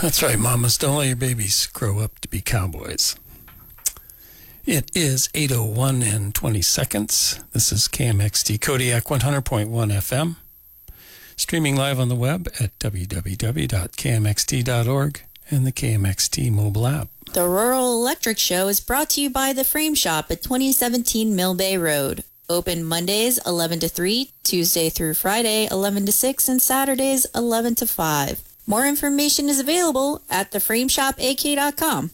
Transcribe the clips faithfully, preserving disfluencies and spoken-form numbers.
That's right, mamas. Don't let your babies grow up to be cowboys. It is eight oh one and twenty seconds. This is K M X T Kodiak one hundred point one F M. Streaming live on the web at w w w dot k m x t dot org and the K M X T mobile app. The Rural Electric Show is brought to you by the Frame Shop at twenty seventeen Mill Bay Road. Open Mondays eleven to three, Tuesday through Friday eleven to six, and Saturdays eleven to five. More information is available at the frame shop a k dot com.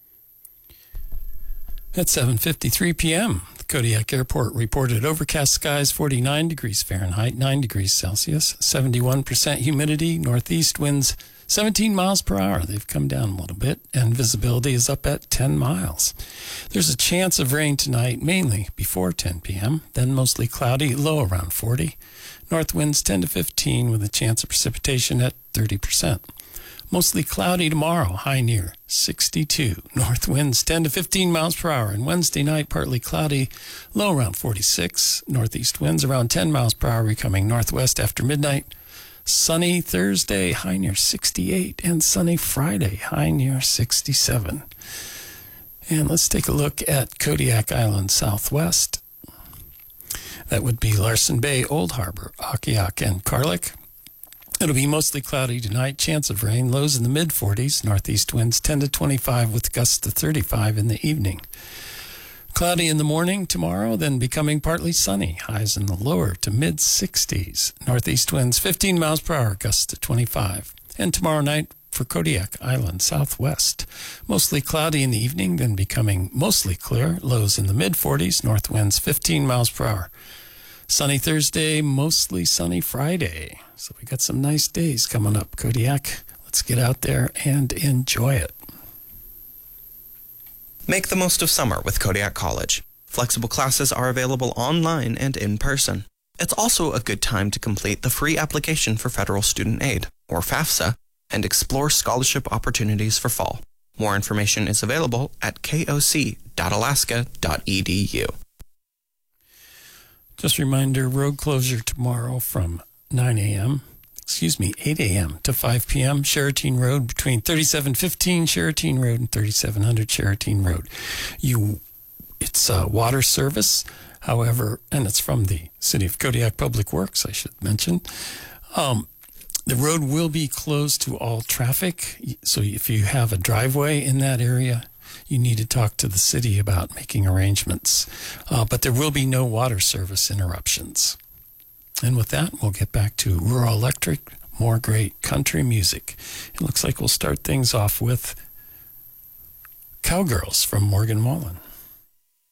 At seven fifty-three p.m., the Kodiak Airport reported overcast skies, forty-nine degrees Fahrenheit, nine degrees Celsius, seventy-one percent humidity, northeast winds seventeen miles per hour. They've come down a little bit, and visibility is up at ten miles. There's a chance of rain tonight, mainly before ten p.m., then mostly cloudy, low around forty. North winds ten to fifteen with a chance of precipitation at thirty percent. Mostly cloudy tomorrow, high near sixty-two. North winds ten to fifteen miles per hour. And Wednesday night, partly cloudy, low around forty-six. Northeast winds around ten miles per hour, becoming northwest after midnight. Sunny Thursday, high near sixty-eight. And sunny Friday, high near sixty-seven. And let's take a look at Kodiak Island Southwest. That would be Larsen Bay, Old Harbor, Akiak, and Karlik. It'll be mostly cloudy tonight, chance of rain, lows in the mid forties, northeast winds ten to twenty-five with gusts to thirty-five in the evening. Cloudy in the morning tomorrow, then becoming partly sunny, highs in the lower to mid sixties, northeast winds fifteen miles per hour, gusts to twenty-five. And tomorrow night for Kodiak Island Southwest, mostly cloudy in the evening, then becoming mostly clear, lows in the mid forties, north winds fifteen miles per hour. Sunny Thursday, mostly sunny Friday. So we got some nice days coming up, Kodiak. Let's get out there and enjoy it. Make the most of summer with Kodiak College. Flexible classes are available online and in person. It's also a good time to complete the free application for Federal Student Aid, or FAFSA, and explore scholarship opportunities for fall. More information is available at k o c dot alaska dot e d u. Just a reminder, road closure tomorrow from nine a.m., excuse me, eight a.m. to five p.m. Cherotine Road between thirty-seven fifteen Cherotine Road and thirty-seven hundred Cherotine Road. You, it's a water service, however, and it's from the City of Kodiak Public Works, I should mention. Um, the road will be closed to all traffic, so if you have a driveway in that area, you need to talk to the city about making arrangements. Uh, but there will be no water service interruptions. And with that, we'll get back to Rural Electric, more great country music. It looks like we'll start things off with Cowgirls from Morgan Wallen.